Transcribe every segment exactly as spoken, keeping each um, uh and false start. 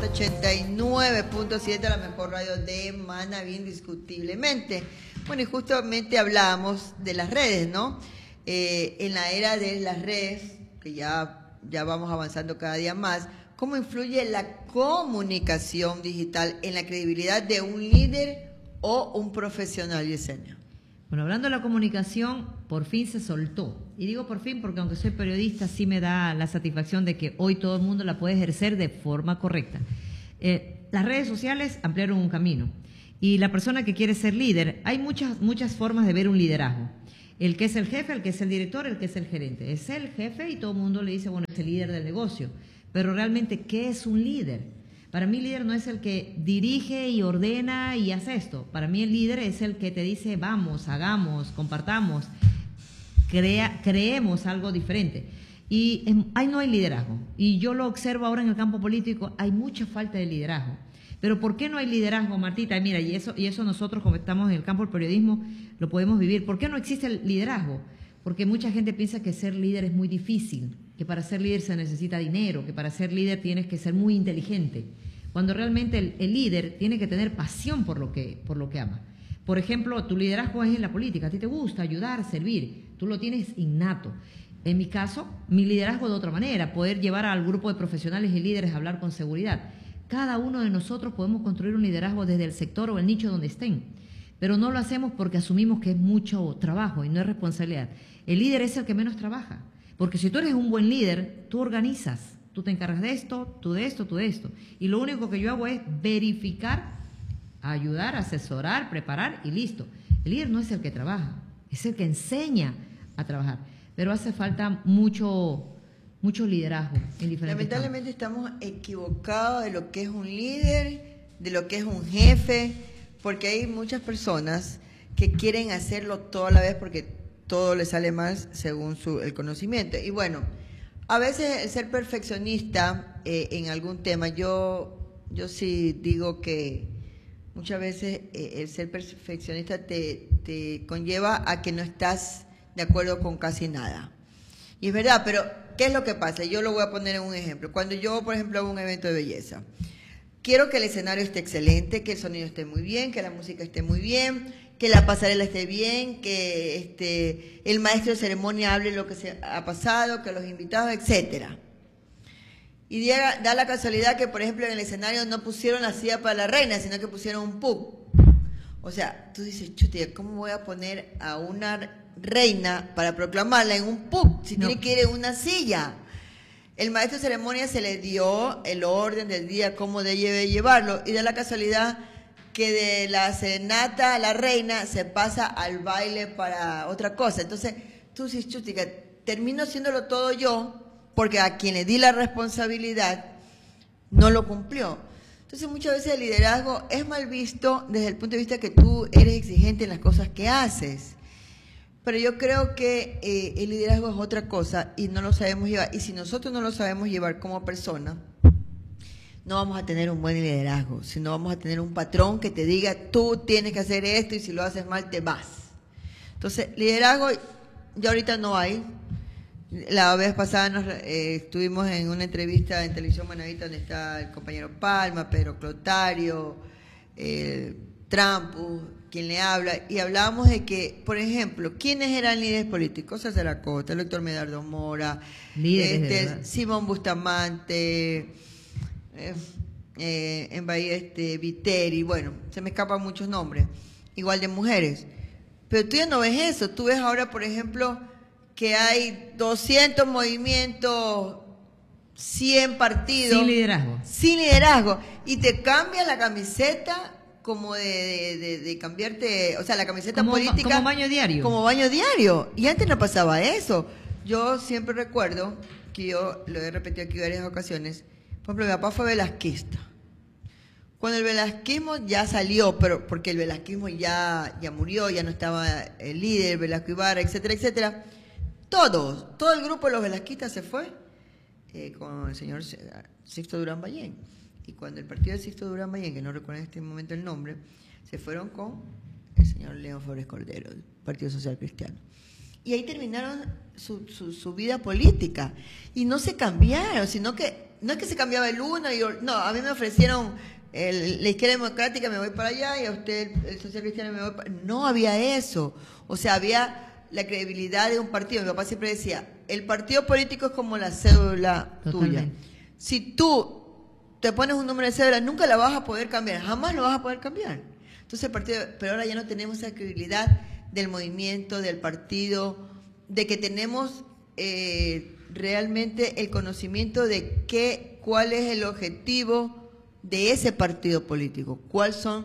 ochenta y nueve punto siete, la mejor radio de Manaví, indiscutiblemente. Bueno, y justamente hablábamos de las redes, ¿no? Eh, en la era de las redes, que ya, ya vamos avanzando cada día más, ¿cómo influye la comunicación digital en la credibilidad de un líder o un profesional, Yesenia? Bueno, hablando de la comunicación, por fin se soltó. Y digo por fin porque aunque soy periodista, sí me da la satisfacción de que hoy todo el mundo la puede ejercer de forma correcta. Eh, las redes sociales ampliaron un camino. Y la persona que quiere ser líder, hay muchas, muchas formas de ver un liderazgo. El que es el jefe, el que es el director, el que es el gerente. Es el jefe y todo el mundo le dice, bueno, es el líder del negocio. Pero realmente, ¿qué es un líder? Para mí el líder no es el que dirige y ordena y hace esto. Para mí el líder es el que te dice, vamos, hagamos, compartamos, crea, creemos algo diferente. Y en, ahí no hay liderazgo. Y yo lo observo ahora en el campo político, hay mucha falta de liderazgo. Pero ¿por qué no hay liderazgo, Martita? Y mira, y eso, y eso nosotros, como estamos en el campo del periodismo, lo podemos vivir. ¿Por qué no existe el liderazgo? Porque mucha gente piensa que ser líder es muy difícil, que para ser líder se necesita dinero, que para ser líder tienes que ser muy inteligente, cuando realmente el, el líder tiene que tener pasión por lo que, por lo que ama. Por ejemplo, tu liderazgo es en la política, a ti te gusta ayudar, servir, tú lo tienes innato. En mi caso, mi liderazgo de otra manera, poder llevar al grupo de profesionales y líderes a hablar con seguridad. Cada uno de nosotros podemos construir un liderazgo desde el sector o el nicho donde estén, pero no lo hacemos porque asumimos que es mucho trabajo y no es responsabilidad. El líder es el que menos trabaja, porque si tú eres un buen líder, tú organizas, tú te encargas de esto, tú de esto, tú de esto. Y lo único que yo hago es verificar, ayudar, asesorar, preparar y listo. El líder no es el que trabaja, es el que enseña a trabajar. Pero hace falta mucho, mucho liderazgo en diferentes Lamentablemente campos. Estamos equivocados de lo que es un líder, de lo que es un jefe, porque hay muchas personas que quieren hacerlo toda la vez porque todo le sale mal según su, el conocimiento. Y bueno, a veces el ser perfeccionista eh, en algún tema, yo, yo sí digo que muchas veces eh, el ser perfeccionista te, te conlleva a que no estás de acuerdo con casi nada. Y es verdad, pero ¿qué es lo que pasa? Yo lo voy a poner en un ejemplo. Cuando yo, por ejemplo, hago un evento de belleza, quiero que el escenario esté excelente, que el sonido esté muy bien, que la música esté muy bien, que la pasarela esté bien, que este, el maestro de ceremonia hable lo que se ha pasado, que los invitados, etcétera. Y da, da la casualidad que, por ejemplo, en el escenario no pusieron la silla para la reina, sino que pusieron un pub. O sea, tú dices, chutia, ¿cómo voy a poner a una reina para proclamarla en un pub si no. tiene que ir en una silla? El maestro de ceremonia se le dio el orden del día, cómo debe llevarlo, y da la casualidad que de la serenata a la reina se pasa al baile para otra cosa. Entonces, tú dices, chutica, termino haciéndolo todo yo, porque a quien le di la responsabilidad no lo cumplió. Entonces, muchas veces el liderazgo es mal visto desde el punto de vista que tú eres exigente en las cosas que haces. Pero yo creo que eh, el liderazgo es otra cosa y no lo sabemos llevar. Y si nosotros no lo sabemos llevar como persona, no vamos a tener un buen liderazgo, sino vamos a tener un patrón que te diga, tú tienes que hacer esto y si lo haces mal te vas. Entonces, liderazgo ya ahorita no hay. La vez pasada nos, eh, estuvimos en una entrevista en Televisión Manavita donde está el compañero Palma, Pedro Clotario, eh, Trampus, quien le habla, y hablábamos de que, por ejemplo, ¿quiénes eran líderes políticos? César Acosta, el doctor Medardo Mora, este, Simón Bustamante, eh, eh, en Bahía este, Viteri, bueno, se me escapan muchos nombres, igual de mujeres. Pero tú ya no ves eso, tú ves ahora, por ejemplo, que hay doscientos movimientos, cien partidos. Sin liderazgo. Sin liderazgo. Y te cambian la camiseta como de, de, de, de cambiarte, o sea, la camiseta como, política. Como baño diario. Como baño diario. Y antes no pasaba eso. Yo siempre recuerdo, que yo lo he repetido aquí varias ocasiones, por ejemplo, mi papá fue velasquista. Cuando el velasquismo ya salió, pero porque el velasquismo ya, ya murió, ya no estaba el líder, Velasco Ibarra, etcétera, etcétera, todos, todo el grupo de los velasquistas se fue eh, con el señor Sixto Durán Ballén. Y cuando el partido de Sixto Durán Ballén, que no recuerdo en este momento el nombre, se fueron con el señor León Flores Cordero, el Partido Social Cristiano. Y ahí terminaron su, su, su vida política. Y no se cambiaron, sino que no es que se cambiaba el uno, y yo, no, a mí me ofrecieron el, la izquierda democrática, me voy para allá, y a usted el, el social cristiano me voy para... No había eso. O sea, había la credibilidad de un partido. Mi papá siempre decía, el partido político es como la cédula tuya. Si tú te pones un número de cédula, nunca la vas a poder cambiar, jamás lo vas a poder cambiar. Entonces el partido, pero ahora ya no tenemos esa credibilidad del movimiento, del partido, de que tenemos eh, realmente el conocimiento de qué, cuál es el objetivo de ese partido político, cuál son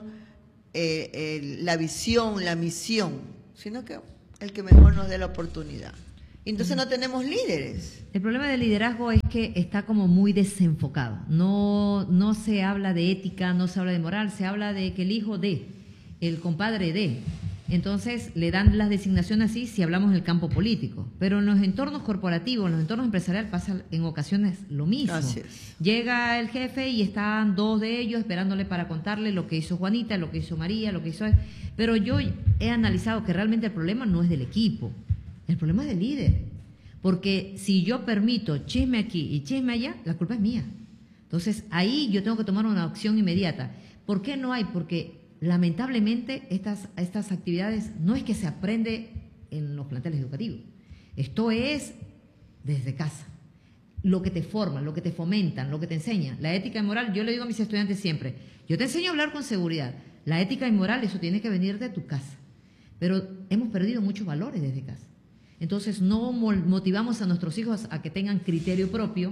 eh, eh, la visión, la misión, sino que el que mejor nos dé la oportunidad. Entonces no tenemos líderes. El problema del liderazgo es que está como muy desenfocado. No, no se habla de ética, no se habla de moral, se habla de que el hijo de, el compadre de. Entonces le dan las designaciones así si hablamos del campo político. Pero en los entornos corporativos, en los entornos empresariales pasa en ocasiones lo mismo. Así es. Llega el jefe y están dos de ellos esperándole para contarle lo que hizo Juanita, lo que hizo María, lo que hizo él. Pero yo he analizado que realmente el problema no es del equipo. El problema es del líder, porque si yo permito chisme aquí y chisme allá, la culpa es mía. Entonces, ahí yo tengo que tomar una acción inmediata. ¿Por qué no hay? Porque lamentablemente estas, estas actividades no es que se aprende en los planteles educativos. Esto es desde casa. Lo que te forman, lo que te fomentan, lo que te enseñan. La ética y moral, yo le digo a mis estudiantes siempre, yo te enseño a hablar con seguridad. La ética y moral, eso tiene que venir de tu casa. Pero hemos perdido muchos valores desde casa. Entonces no motivamos a nuestros hijos a que tengan criterio propio,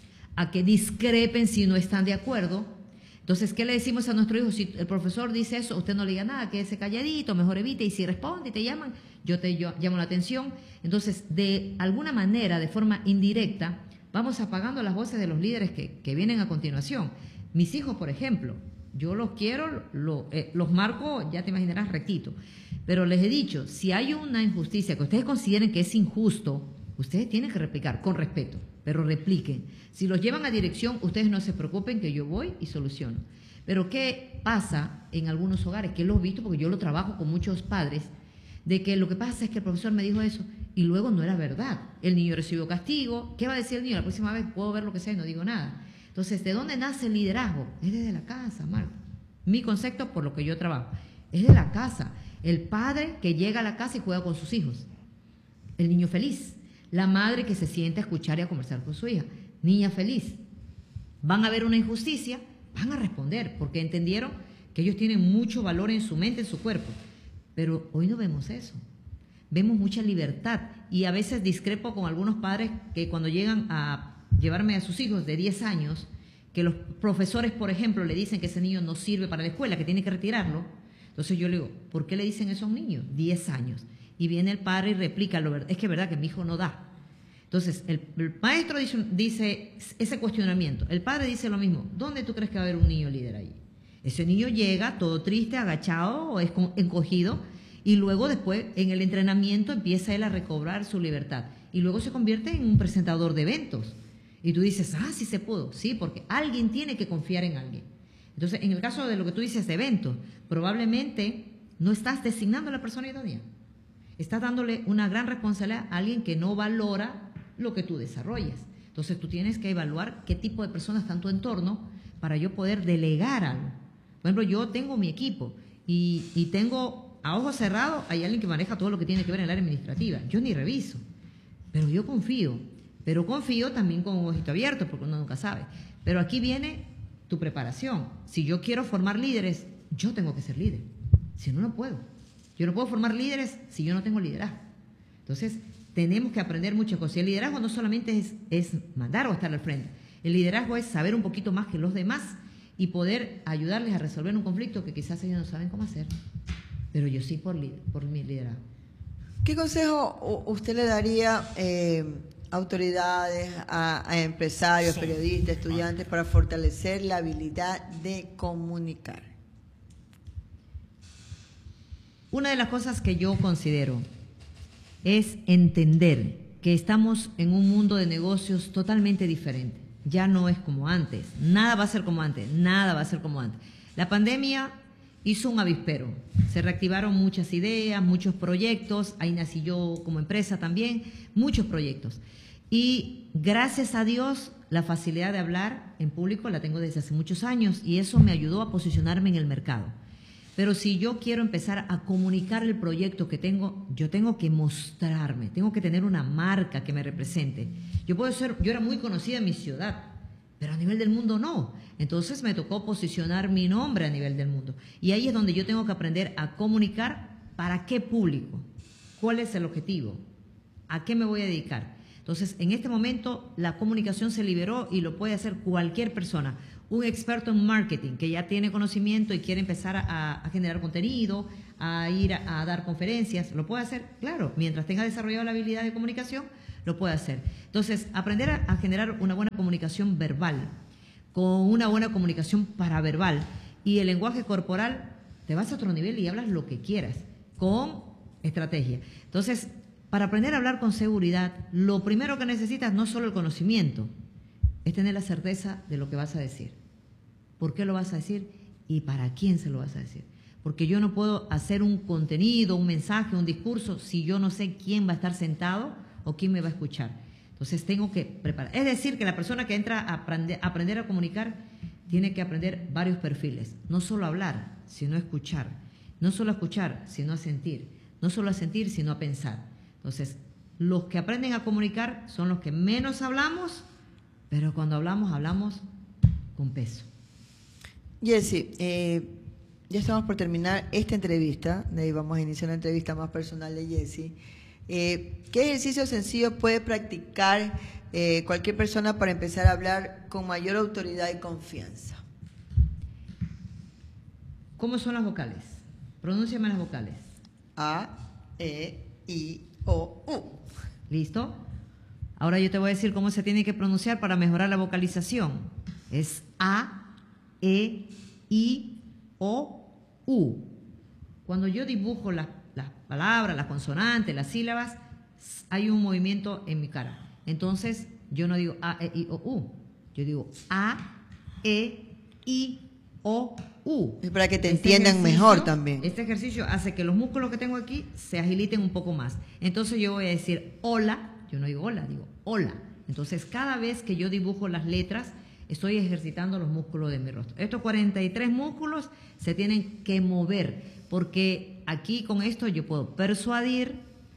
a que discrepen si no están de acuerdo. Entonces, ¿qué le decimos a nuestro hijo? Si el profesor dice eso, usted no le diga nada, quédese calladito, mejor evite, y si responde y te llaman, yo te yo, llamo la atención. Entonces, de alguna manera, de forma indirecta, vamos apagando las voces de los líderes que, que vienen a continuación. Mis hijos, por ejemplo, yo los quiero, lo, eh, los marco, ya te imaginarás, rectito. Pero les he dicho, si hay una injusticia que ustedes consideren que es injusto, ustedes tienen que replicar con respeto, pero repliquen. Si los llevan a dirección, ustedes no se preocupen que yo voy y soluciono. Pero ¿qué pasa en algunos hogares? Que lo he visto porque yo lo trabajo con muchos padres, de que lo que pasa es que el profesor me dijo eso y luego no era verdad. El niño recibió castigo. ¿Qué va a decir el niño? La próxima vez puedo ver lo que sea y no digo nada. Entonces, ¿de dónde nace el liderazgo? Es desde la casa, Marta. Mi concepto, por lo que yo trabajo, es de la casa. El padre que llega a la casa y juega con sus hijos. El niño feliz. La madre que se sienta a escuchar y a conversar con su hija. Niña feliz. Van a ver una injusticia, van a responder, porque entendieron que ellos tienen mucho valor en su mente, en su cuerpo. Pero hoy no vemos eso. Vemos mucha libertad. Y a veces discrepo con algunos padres que cuando llegan a llevarme a sus hijos de diez años, que los profesores, por ejemplo, le dicen que ese niño no sirve para la escuela, que tiene que retirarlo. Entonces yo le digo, ¿por qué le dicen eso a un niño? diez años. Y viene el padre y replica, lo verdad, es que es verdad que mi hijo no da. Entonces el, el maestro dice, dice ese cuestionamiento. El padre dice lo mismo. ¿Dónde tú crees que va a haber un niño líder ahí? Ese niño llega todo triste, agachado o encogido, y luego después en el entrenamiento empieza él a recobrar su libertad. Y luego se convierte en un presentador de eventos. Y tú dices, ah, sí se pudo. Sí, porque alguien tiene que confiar en alguien. Entonces, en el caso de lo que tú dices de eventos, probablemente no estás designando a la persona idónea. Estás dándole una gran responsabilidad a alguien que no valora lo que tú desarrollas. Entonces, tú tienes que evaluar qué tipo de personas está en tu entorno para yo poder delegar algo. Por ejemplo, yo tengo mi equipo y, y tengo, a ojos cerrados, hay alguien que maneja todo lo que tiene que ver en el área administrativa. Yo ni reviso, pero yo confío. Pero confío también con un ojito abierto, porque uno nunca sabe. Pero aquí viene tu preparación. Si yo quiero formar líderes, yo tengo que ser líder. Si no, no puedo. Yo no puedo formar líderes si yo no tengo liderazgo. Entonces, tenemos que aprender muchas cosas. Y el liderazgo no solamente es, es mandar o estar al frente. El liderazgo es saber un poquito más que los demás y poder ayudarles a resolver un conflicto que quizás ellos no saben cómo hacer. Pero yo sí por, por mi liderazgo. ¿Qué consejo usted le daría eh, a autoridades, a, a empresarios, periodistas, estudiantes para fortalecer la habilidad de comunicar? Una de las cosas que yo considero es entender que estamos en un mundo de negocios totalmente diferente. Ya no es como antes. Nada va a ser como antes. Nada va a ser como antes. La pandemia hizo un avispero. Se reactivaron muchas ideas, muchos proyectos. Ahí nací yo como empresa también. Muchos proyectos. Y gracias a Dios, la facilidad de hablar en público la tengo desde hace muchos años y eso me ayudó a posicionarme en el mercado. Pero si yo quiero empezar a comunicar el proyecto que tengo, yo tengo que mostrarme, tengo que tener una marca que me represente. Yo puedo ser, yo era muy conocida en mi ciudad, pero a nivel del mundo no. Entonces me tocó posicionar mi nombre a nivel del mundo. Y ahí es donde yo tengo que aprender a comunicar para qué público, cuál es el objetivo, a qué me voy a dedicar. Entonces, en este momento la comunicación se liberó y lo puede hacer cualquier persona. Un experto en marketing que ya tiene conocimiento y quiere empezar a, a generar contenido, a ir a, a dar conferencias, ¿lo puede hacer? Claro, mientras tenga desarrollado la habilidad de comunicación, lo puede hacer. Entonces, aprender a, a generar una buena comunicación verbal, con una buena comunicación paraverbal y el lenguaje corporal, te vas a otro nivel y hablas lo que quieras, con estrategia. Entonces, para aprender a hablar con seguridad, lo primero que necesitas no es solo el conocimiento, es tener la certeza de lo que vas a decir. ¿Por qué lo vas a decir? ¿Y para quién se lo vas a decir? Porque yo no puedo hacer un contenido, un mensaje, un discurso, si yo no sé quién va a estar sentado o quién me va a escuchar. Entonces tengo que preparar. Es decir, que la persona que entra a aprender, a aprender a comunicar tiene que aprender varios perfiles. No solo hablar, sino escuchar. No solo a escuchar, sino a sentir. No solo a sentir, sino a pensar. Entonces, los que aprenden a comunicar son los que menos hablamos, pero cuando hablamos, hablamos con peso. Jessy, eh, ya estamos por terminar esta entrevista, de ahí vamos a iniciar una entrevista más personal de Jessy. Eh, ¿Qué ejercicio sencillo puede practicar eh, cualquier persona para empezar a hablar con mayor autoridad y confianza? ¿Cómo son las vocales? Pronúnciame las vocales. A, E, I, O, U. ¿Listo? Ahora yo te voy a decir cómo se tiene que pronunciar para mejorar la vocalización. Es A, E, I, O, U. Cuando yo dibujo las, las palabras, las consonantes, las sílabas, hay un movimiento en mi cara. Entonces, yo no digo A, E, I, O, U. Yo digo A, E, I, O, U. Es para que te Este entiendan mejor también. Este ejercicio hace que los músculos que tengo aquí se agiliten un poco más. Entonces yo voy a decir hola, yo no digo hola, digo hola. Entonces cada vez que yo dibujo las letras, estoy ejercitando los músculos de mi rostro. Estos cuarenta y tres músculos se tienen que mover, porque aquí con esto yo puedo persuadir,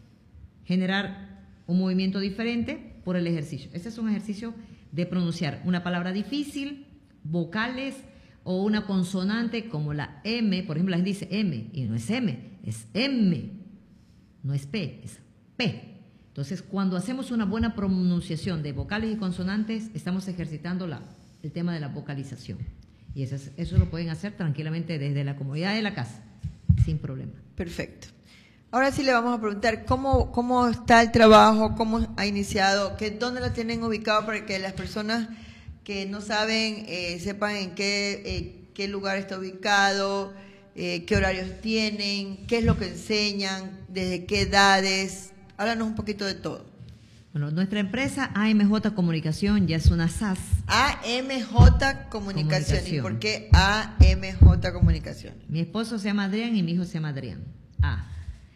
generar un movimiento diferente por el ejercicio. Este es un ejercicio de pronunciar una palabra difícil, vocales, o una consonante como la M, por ejemplo, la gente dice M, y no es M, es M, no es P, es P. Entonces, cuando hacemos una buena pronunciación de vocales y consonantes, estamos ejercitando la, el tema de la vocalización. Y eso, es, eso lo pueden hacer tranquilamente desde la comodidad de la casa, sin problema. Perfecto. Ahora sí le vamos a preguntar cómo, cómo está el trabajo, cómo ha iniciado, que, dónde lo tienen ubicado para que las personas que no saben, eh, sepan en qué, eh, qué lugar está ubicado, eh, qué horarios tienen, qué es lo que enseñan, desde qué edades. Háblanos un poquito de todo. Bueno, nuestra empresa A M J Comunicación ya es una S A S. A M J Comunicación. ¿Y por qué A M J Comunicación? Mi esposo se llama Adrián y mi hijo se llama Adrián. A.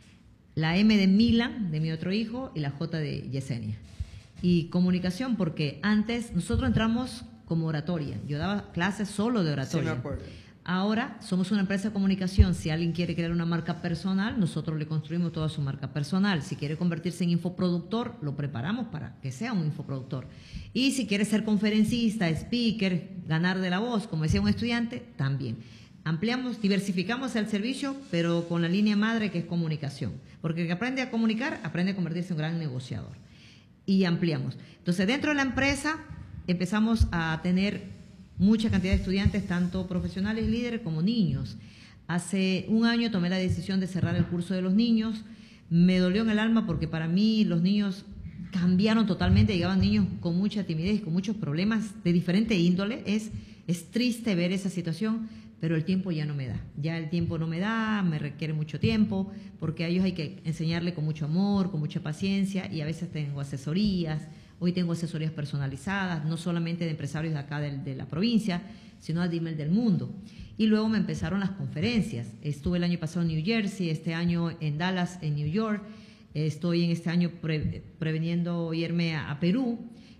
La M de Milan, de mi otro hijo, y la J de Yesenia. Y comunicación, porque antes nosotros entramos como oratoria. Yo daba clases solo de oratoria. Sí, me acuerdo. Ahora somos una empresa de comunicación. Si alguien quiere crear una marca personal, nosotros le construimos toda su marca personal. Si quiere convertirse en infoproductor, lo preparamos para que sea un infoproductor. Y si quiere ser conferencista, speaker, ganar de la voz, como decía un estudiante, también. Ampliamos, diversificamos el servicio, pero con la línea madre que es comunicación. Porque el que aprende a comunicar, aprende a convertirse en un gran negociador. Y ampliamos. Entonces, dentro de la empresa empezamos a tener mucha cantidad de estudiantes, tanto profesionales, líderes, como niños. Hace un año tomé la decisión de cerrar el curso de los niños. Me dolió en el alma porque para mí los niños cambiaron totalmente. Llegaban niños con mucha timidez, con muchos problemas de diferente índole. Es, es triste ver esa situación, pero el tiempo ya no me da. Ya el tiempo no me da, me requiere mucho tiempo, porque a ellos hay que enseñarle con mucho amor, con mucha paciencia, y a veces tengo asesorías. Hoy tengo asesorías personalizadas, no solamente de empresarios de acá de, de la provincia, sino a nivel del mundo. Y luego me empezaron las conferencias. Estuve el año pasado en New Jersey, este año en Dallas, en New York. Estoy en este año pre, preveniendo irme a, a Perú.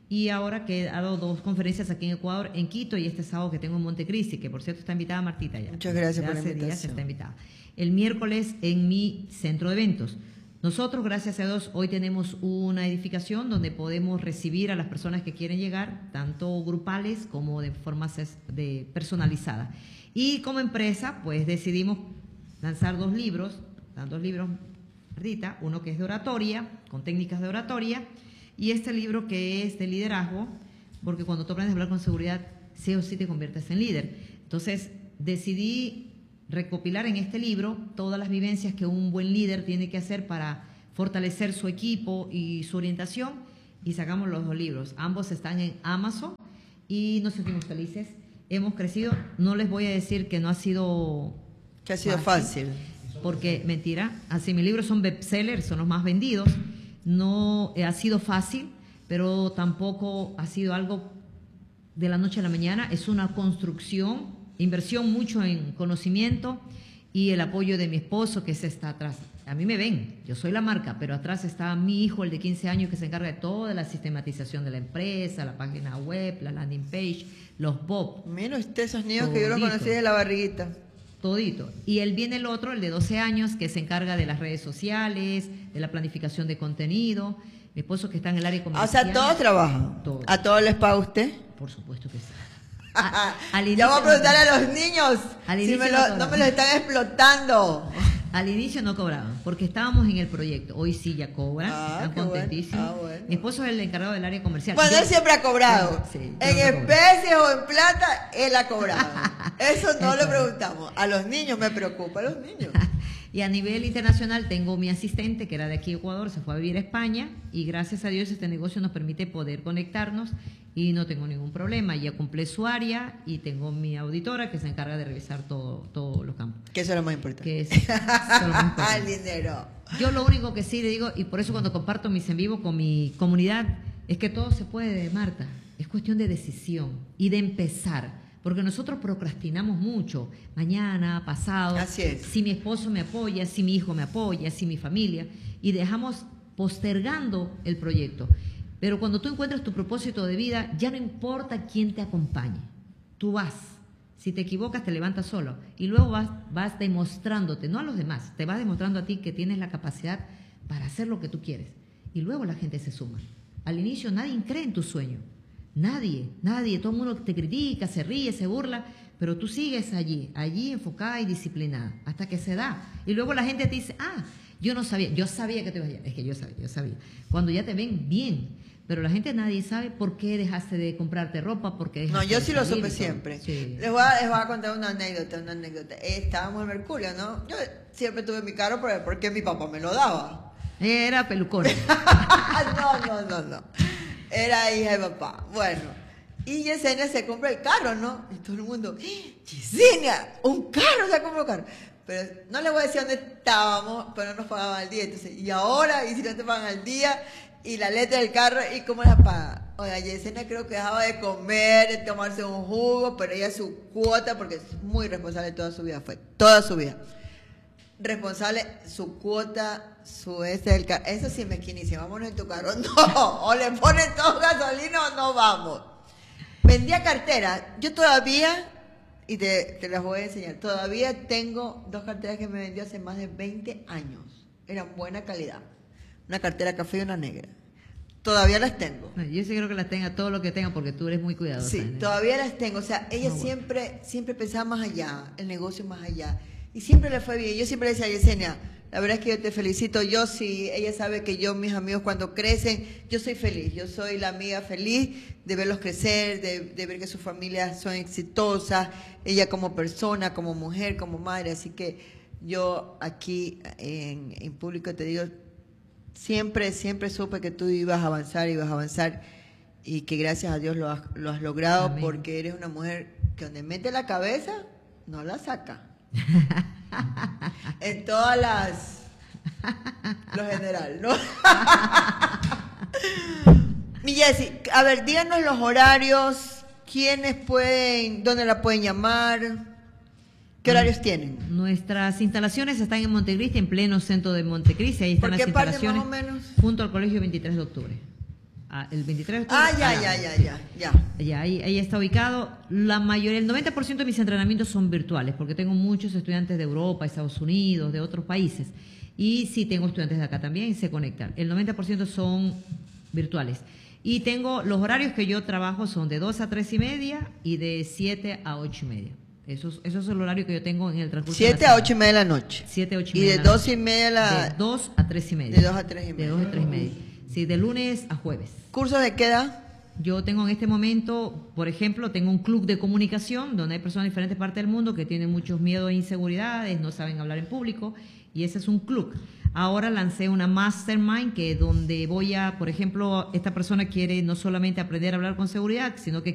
y ahora que he dado dos conferencias aquí en Ecuador, en Quito, y este sábado que tengo en Montecristi, que por cierto está invitada Martita ya. Muchas gracias por la hace días invitación. está invitada. El miércoles en mi centro de eventos. Nosotros, gracias a Dios, hoy tenemos una edificación donde podemos recibir a las personas que quieren llegar, tanto grupales como de forma ses- de personalizada. Y como empresa, pues decidimos lanzar dos libros, dan dos libros, Rita, uno que es de oratoria, con técnicas de oratoria, y este libro que es de liderazgo, porque cuando tú aprendes a hablar con seguridad, sí o sí te conviertes en líder. Entonces, decidí recopilar en este libro todas las vivencias que un buen líder tiene que hacer para fortalecer su equipo y su orientación, y sacamos los dos libros. Ambos están en Amazon y nos sentimos felices. Hemos crecido. No les voy a decir que no ha sido Que ha sido fácil. porque mentira, así mis libros son bestsellers, son los más vendidos. No eh, ha sido fácil, pero tampoco ha sido algo de la noche a la mañana. Es una construcción, inversión mucho en conocimiento y el apoyo de mi esposo, que se está atrás. A mí me ven, yo soy la marca, pero atrás está mi hijo, el de quince años, que se encarga de toda la sistematización de la empresa, la página web, la landing page, los B O P. Mira usted esos niños que yo los Todito. conocí de la barriguita. Todito. Y él viene el otro, el de doce años, que se encarga de las redes sociales, de la planificación de contenido. Mi esposo, que está en el área Ah, o comercial. sea, todos trabajan. Todos. ¿A todos les paga usted? Por supuesto que sí. A- al Ya inicio voy a no- preguntarle a los niños Al si inicio me no lo- cobraban. no me los están explotando. Al inicio no cobraban, porque estábamos en el proyecto. Hoy sí ya cobran, Ah, están qué bueno. contentísimos. Ah, bueno. Mi esposo es el encargado del área comercial. Bueno, Yo- él siempre ha cobrado. Sí, yo En no cobro. especies o en plata, él ha cobrado. Eso no Eso le es. preguntamos. A los niños me preocupa, a los niños. Y a nivel internacional tengo mi asistente, que era de aquí de Ecuador, se fue a vivir a España, y gracias a Dios este negocio nos permite poder conectarnos y no tengo ningún problema. Ya cumple su área y tengo mi auditora que se encarga de revisar todo, todos los campos. Que eso es lo más importante. Que es, eso es lo más importante. El dinero. Yo lo único que sí le digo, y por eso cuando comparto mis en vivo con mi comunidad, es que todo se puede, Marta. Es cuestión de decisión y de empezar. Porque nosotros procrastinamos mucho, mañana, pasado, Así es. si mi esposo me apoya, si mi hijo me apoya, si mi familia, y dejamos postergando el proyecto. Pero cuando tú encuentras tu propósito de vida, ya no importa quién te acompañe, tú vas. Si te equivocas, te levantas solo. Y luego vas, vas demostrándote, no a los demás, te vas demostrando a ti que tienes la capacidad para hacer lo que tú quieres. Y luego la gente se suma. Al inicio nadie cree en tu sueño. Nadie, nadie, todo el mundo te critica, se ríe, se burla, pero tú sigues allí, allí enfocada y disciplinada, hasta que se da. Y luego la gente te dice, ah, yo no sabía, yo sabía que te ibas a ir. Es que yo sabía, yo sabía. Cuando ya te ven, bien, pero la gente nadie sabe por qué dejaste de comprarte ropa, por qué No, dejaste yo de sí lo salir supe y todo. siempre. Sí. Les, voy a, les voy a contar una anécdota, una anécdota. Eh, Estábamos en Mercurio, ¿no? Yo siempre tuve mi carro porque- porque mi papá me lo daba. Era pelucona. no, no, no, no. Era hija de papá. Bueno, y Yesenia se compra el carro, ¿no? Y todo el mundo, ¡Eh, Yesenia, un carro, se compró un carro. Pero no les voy a decir dónde estábamos, pero no nos pagaban al día. Entonces, y ahora, y si no te pagan al día, y la letra del carro, ¿y cómo la paga? Oiga, Yesenia creo que dejaba de comer, de tomarse un jugo, pero ella su cuota, porque es muy responsable toda su vida, fue toda su vida. Responsable, su cuota, su este del carro. Eso sí me quinicia, vámonos en tu carro. No, o le ponen todo gasolina o no vamos. Vendía cartera. Yo todavía, y te, te las voy a enseñar, todavía tengo dos carteras que me vendió hace más de veinte años. Eran buena calidad. Una cartera café y una negra. Todavía las tengo. No, yo sí creo que las tenga, todo lo que tenga, porque tú eres muy cuidadosa. Sí, ¿no? todavía las tengo. O sea, ella Ah, bueno. siempre, siempre pensaba más allá, el negocio más allá. Y siempre le fue bien. Yo siempre le decía a Yesenia, la verdad es que yo te felicito. Yo sí, ella sabe que yo, mis amigos cuando crecen, yo soy feliz. Yo soy la amiga feliz de verlos crecer, de, de ver que sus familias son exitosas. Ella como persona, como mujer, como madre. Así que yo aquí en, en público te digo, siempre, siempre supe que tú ibas a avanzar, ibas a avanzar. Y que gracias a Dios lo has, lo has logrado. Amén. Porque eres una mujer que donde mete la cabeza, no la saca. En todas las... Lo general, ¿no? Mi Jessy, a ver, díganos los horarios, quiénes pueden, dónde la pueden llamar, qué horarios tienen. Nuestras instalaciones están en Montecristi, en pleno centro de Montecristi. Ahí están ¿Por las qué parte más instalaciones. o menos? Junto al colegio veintitrés de octubre. ah, el veintitrés de octubre. Ah, ya, a la- ya, ya, ya, ya. Ya, ahí, ahí está ubicado. La mayoría, el noventa por ciento de mis entrenamientos son virtuales, porque tengo muchos estudiantes de Europa, Estados Unidos, de otros países. Y sí tengo estudiantes de acá también y se conectan. El noventa por ciento son virtuales. Y tengo, los horarios que yo trabajo son de dos a tres y media y de siete a ocho y media. Eso es, eso es el horario que yo tengo en el transcurso de la siete a semana. ocho y media de la noche. siete, ocho y Y media. de de la dos y media a la... De dos a tres y media. De dos a tres y media. De dos a tres y media. Sí, de lunes a jueves. ¿Curso de qué edad? Yo tengo en este momento, por ejemplo, tengo un club de comunicación donde hay personas de diferentes partes del mundo que tienen muchos miedos e inseguridades, no saben hablar en público, y ese es un club. Ahora lancé una mastermind que donde voy a, por ejemplo, esta persona quiere no solamente aprender a hablar con seguridad, sino que